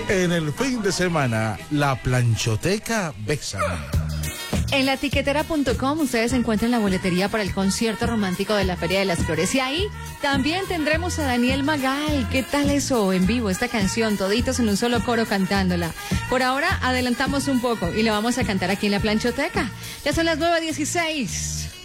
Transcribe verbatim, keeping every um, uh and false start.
En el fin de semana, la planchoteca Bésame. En la tiquetera punto com ustedes encuentran la boletería para el concierto romántico de la Feria de las Flores. Y ahí también tendremos a Daniel Magal. ¿Qué tal eso? En vivo, esta canción, toditos en un solo coro cantándola. Por ahora adelantamos un poco y la vamos a cantar aquí en la planchoteca. Ya son las nueve dieciséis.